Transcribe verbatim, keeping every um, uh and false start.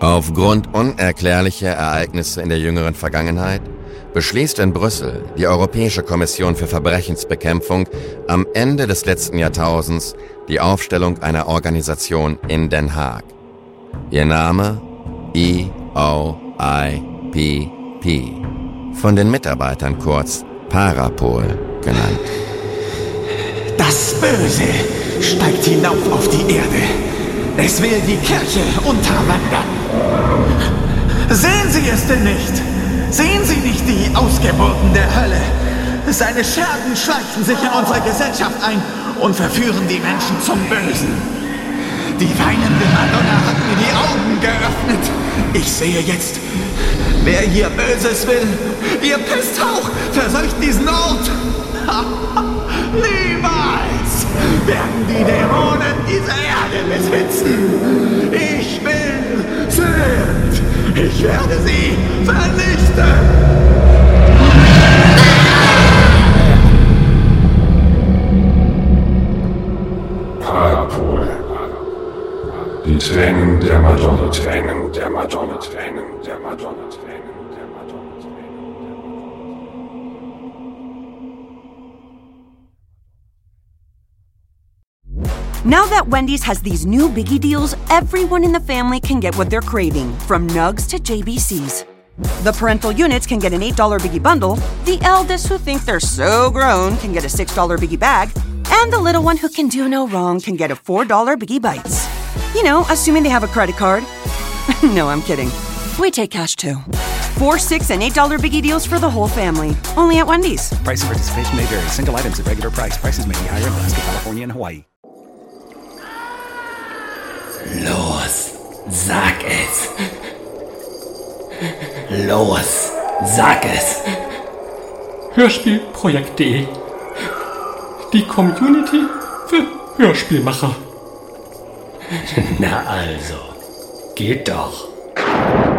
Aufgrund unerklärlicher Ereignisse in der jüngeren Vergangenheit beschließt in Brüssel die Europäische Kommission für Verbrechensbekämpfung am Ende des letzten Jahrtausends die Aufstellung einer Organisation in Den Haag. Ihr Name E O I P P, von den Mitarbeitern kurz Parapol genannt. Das Böse steigt hinauf auf die Erde. Es will die Kirche unterwandern. Sehen Sie es denn nicht? Sehen Sie nicht die Ausgeburten der Hölle? Seine Schergen schleichen sich in unsere Gesellschaft ein und verführen die Menschen zum Bösen. Die weinende Madonna hat mir die Augen geöffnet. Ich sehe jetzt, wer hier Böses will. Ihr Pisthauch verseucht diesen Ort. Niemals werden die Dämonen diese Erde besitzen. Ich bin Sünd. Ich werde sie vernichten. Parapol. Die Tränen der Madonna, Tränen der Madonna, Tränen der Madonna, Tränen der Madonna, Tränen. Now that Wendy's has these new biggie deals, everyone in the family can get what they're craving, from Nugs to J B Cs. The parental units can get an eight dollar biggie bundle, the eldest who think they're so grown can get a six dollar biggie bag, and the little one who can do no wrong can get a four dollar biggie bites. You know, assuming they have a credit card. No, I'm kidding. We take cash too. Four, six, and eight dollar biggie deals for the whole family. Only at Wendy's. Price and participation may vary. Single items at regular price. Prices may be higher in Alaska, California, and Hawaii. Los, sag es. Los, sag es. Hörspielprojekt.de. Die Community für Hörspielmacher. Na also, geht doch.